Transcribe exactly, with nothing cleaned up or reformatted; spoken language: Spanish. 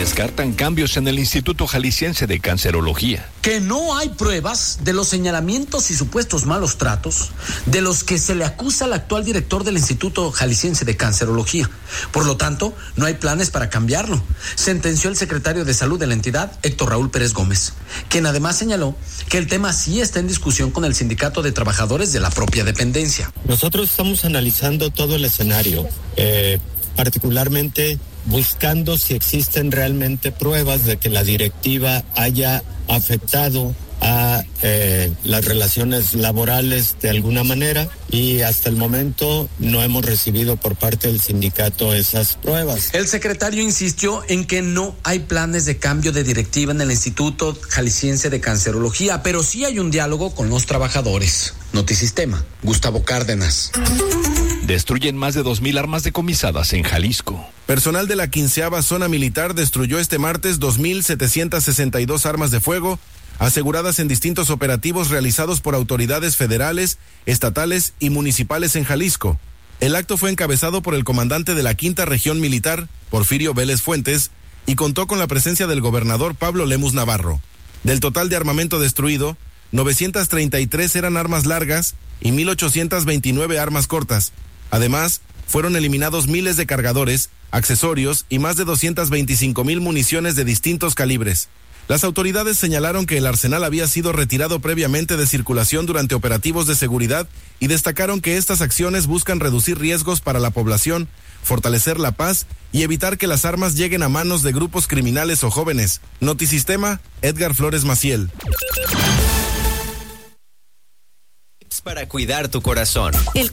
Descartan cambios en el Instituto Jalisciense de Cancerología. Que no hay pruebas de los señalamientos y supuestos malos tratos de los que se le acusa al actual director del Instituto Jalisciense de Cancerología. Por lo tanto, no hay planes para cambiarlo, sentenció el secretario de Salud de la entidad, Héctor Raúl Pérez Gómez, quien además señaló que el tema sí está en discusión con el sindicato de trabajadores de la propia dependencia. Nosotros estamos analizando todo el escenario, eh, particularmente buscando si existen realmente pruebas de que la directiva haya afectado a eh, las relaciones laborales de alguna manera, y hasta el momento no hemos recibido por parte del sindicato esas pruebas. El secretario insistió en que no hay planes de cambio de directiva en el Instituto Jalisciense de Cancerología, pero sí hay un diálogo con los trabajadores. Notisistema, Gustavo Cárdenas. Destruyen más de dos mil armas decomisadas en Jalisco. Personal de la quinceava Zona Militar destruyó este martes dos mil setecientas sesenta y dos armas de fuego, aseguradas en distintos operativos realizados por autoridades federales, estatales y municipales en Jalisco. El acto fue encabezado por el comandante de la Quinta Región Militar, Porfirio Vélez Fuentes, y contó con la presencia del gobernador Pablo Lemus Navarro. Del total de armamento destruido, novecientas treinta y tres eran armas largas y mil ochocientas veintinueve armas cortas. Además, fueron eliminados miles de cargadores, accesorios y más de doscientas veinticinco mil municiones de distintos calibres. Las autoridades señalaron que el arsenal había sido retirado previamente de circulación durante operativos de seguridad y destacaron que estas acciones buscan reducir riesgos para la población, fortalecer la paz y evitar que las armas lleguen a manos de grupos criminales o jóvenes. Notisistema, Edgar Flores Maciel. Para cuidar tu corazón. El